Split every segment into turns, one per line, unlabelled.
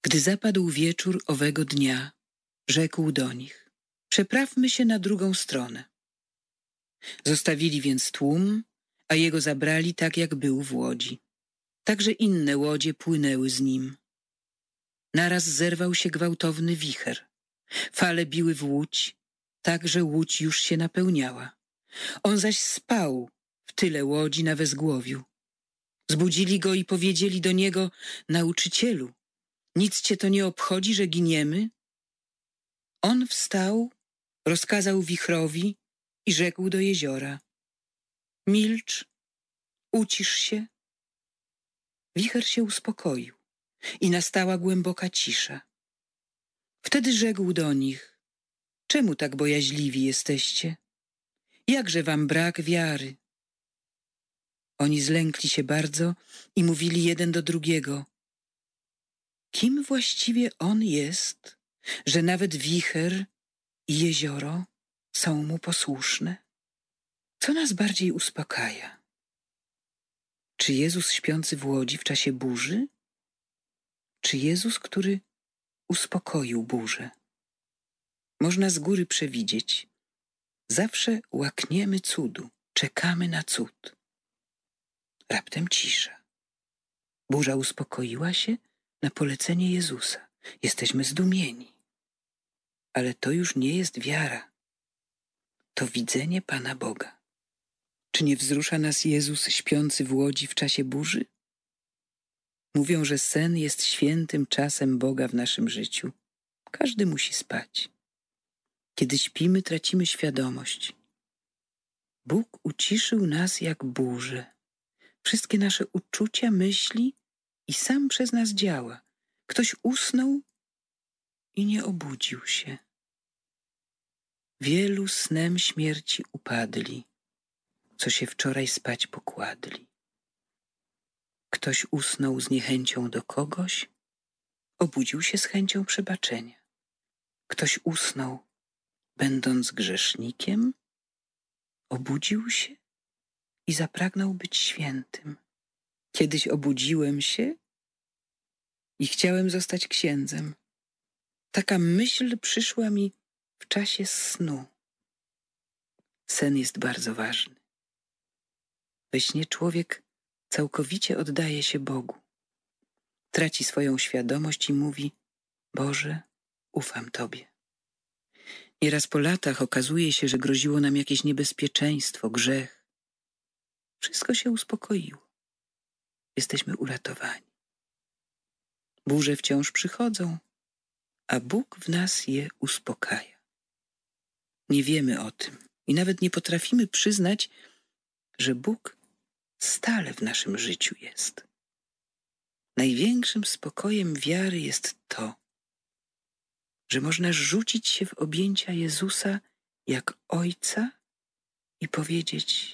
Gdy zapadł wieczór owego dnia, rzekł do nich: przeprawmy się na drugą stronę. Zostawili więc tłum, a jego zabrali tak, jak był w łodzi. Także inne łodzie płynęły z nim. Naraz zerwał się gwałtowny wicher. Fale biły w łódź, tak że łódź już się napełniała. On zaś spał w tyle łodzi na wezgłowiu. Zbudzili go i powiedzieli do niego: nauczycielu, nic cię to nie obchodzi, że giniemy? On wstał, rozkazał wichrowi i rzekł do jeziora: milcz, ucisz się. Wicher się uspokoił i nastała głęboka cisza. Wtedy rzekł do nich: czemu tak bojaźliwi jesteście? Jakże wam brak wiary? Oni zlękli się bardzo i mówili jeden do drugiego: kim właściwie on jest, że nawet wicher i jezioro są mu posłuszne? Co nas bardziej uspokaja? Czy Jezus śpiący w łodzi w czasie burzy? Czy Jezus, który uspokoił burzę? Można z góry przewidzieć. Zawsze łakniemy cudu, czekamy na cud. Raptem cisza. Burza uspokoiła się na polecenie Jezusa. Jesteśmy zdumieni. Ale to już nie jest wiara. To widzenie Pana Boga. Czy nie wzrusza nas Jezus śpiący w łodzi w czasie burzy? Mówią, że sen jest świętym czasem Boga w naszym życiu. Każdy musi spać. Kiedy śpimy, tracimy świadomość. Bóg uciszył nas jak burzę. Wszystkie nasze uczucia, myśli i sam przez nas działa. Ktoś usnął i nie obudził się. Wielu snem śmierci upadli, co się wczoraj spać pokładli. Ktoś usnął z niechęcią do kogoś, obudził się z chęcią przebaczenia. Ktoś usnął, będąc grzesznikiem, obudził się i zapragnął być świętym. Kiedyś obudziłem się i chciałem zostać księdzem. Taka myśl przyszła mi w czasie snu. Sen jest bardzo ważny. We śnie człowiek całkowicie oddaje się Bogu. Traci swoją świadomość i mówi: Boże, ufam Tobie. Nieraz po latach okazuje się, że groziło nam jakieś niebezpieczeństwo, grzech. Wszystko się uspokoiło. Jesteśmy uratowani. Burze wciąż przychodzą, a Bóg w nas je uspokaja. Nie wiemy o tym i nawet nie potrafimy przyznać, że Bóg stale w naszym życiu jest. Największym spokojem wiary jest to, że można rzucić się w objęcia Jezusa jak Ojca i powiedzieć: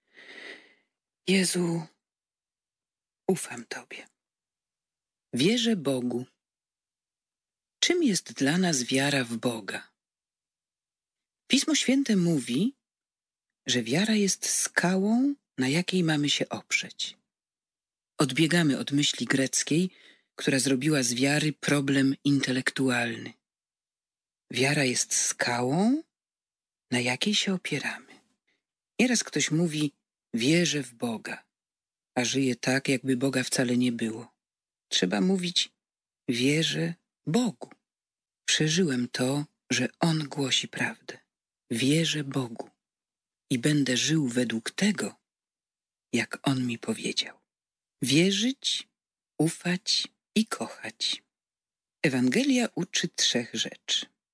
Jezu, ufam Tobie. Wierzę Bogu. Czym jest dla nas wiara w Boga? Pismo Święte mówi, że wiara jest skałą, na jakiej mamy się oprzeć. Odbiegamy od myśli greckiej, która zrobiła z wiary problem intelektualny. Wiara jest skałą, na jakiej się opieramy. Nieraz ktoś mówi: wierzę w Boga, a żyje tak, jakby Boga wcale nie było. Trzeba mówić: wierzę Bogu. Przeżyłem to, że On głosi prawdę. Wierzę Bogu i będę żył według tego, jak On mi powiedział. Wierzyć, ufać i kochać. Ewangelia uczy 3 rzeczy.